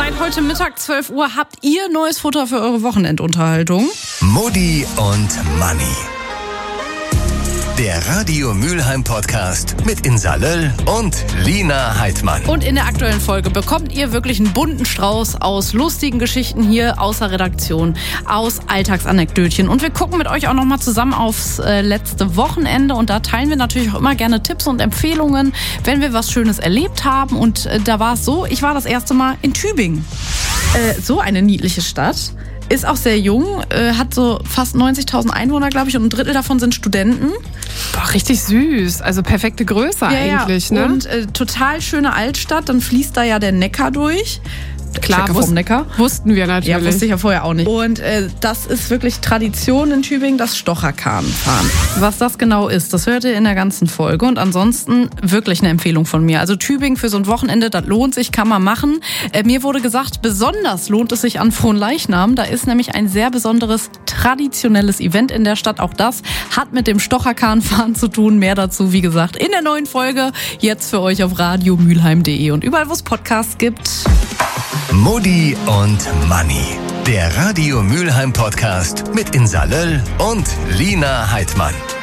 Seit heute Mittag 12 Uhr habt ihr neues Futter für eure Wochenendunterhaltung. Mutti und Manni. Der Radio Mülheim Podcast mit Insa Löll und Lina Heidmann. Und in der aktuellen Folge bekommt ihr wirklich einen bunten Strauß aus lustigen Geschichten hier aus der Redaktion, aus Alltagsanekdötchen. Und wir gucken mit euch auch nochmal zusammen aufs letzte Wochenende. Und da teilen wir natürlich auch immer gerne Tipps und Empfehlungen, wenn wir was Schönes erlebt haben. Und da war es so, ich war das erste Mal in Tübingen. So eine niedliche Stadt. Ist auch sehr jung, hat so fast 90.000 Einwohner, glaube ich, und ein Drittel davon sind Studenten. Boah, richtig süß. Also perfekte Größe eigentlich, ne? Und total schöne Altstadt, dann fließt da ja der Neckar durch. Klar, vom Neckar. Wussten wir natürlich. Ja, wusste ich ja vorher auch nicht. Und das ist wirklich Tradition in Tübingen, das Stocherkahnfahren. Was das genau ist, das hört ihr in der ganzen Folge. Und ansonsten wirklich eine Empfehlung von mir. Also Tübingen für so ein Wochenende, das lohnt sich, kann man machen. Mir wurde gesagt, besonders lohnt es sich an Fronleichnam. Da ist nämlich ein sehr besonderes traditionelles Event in der Stadt. Auch das hat mit dem Stocherkahnfahren zu tun. Mehr dazu, wie gesagt, in der neuen Folge. Jetzt für euch auf radiomülheim.de und überall, wo es Podcasts gibt. Mutti und Manni. Der Radio Mülheim Podcast mit Insa Löll und Lina Heidmann.